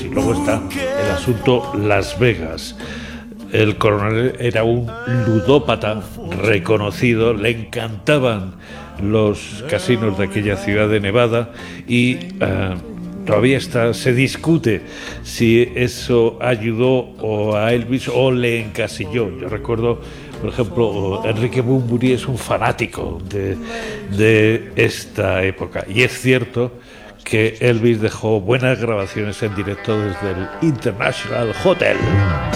Y luego está el asunto Las Vegas. El coronel era un ludópata reconocido, le encantaban los casinos de aquella ciudad de Nevada y todavía se discute si eso ayudó o a Elvis o le encasilló. Yo recuerdo, por ejemplo, Enrique Bunbury es un fanático de esta época, y es cierto que Elvis dejó buenas grabaciones en directo desde el International Hotel.